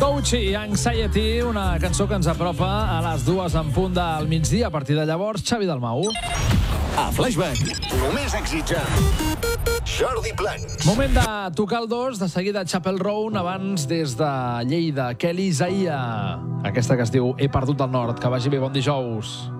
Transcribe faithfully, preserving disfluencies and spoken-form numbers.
Coachy, Anxiety, una cançó que ens apropa a les dues en punt del migdia. A partir de llavors, Xavi Dalmau. A Flashback, només èxits amb Jordi Plans. Moment de tocar el dos, de seguida Chapel Roan, abans des de Lleida, Kelly Isaia. Aquesta que es diu He perdut el nord. Que vagi bé, bon dijous.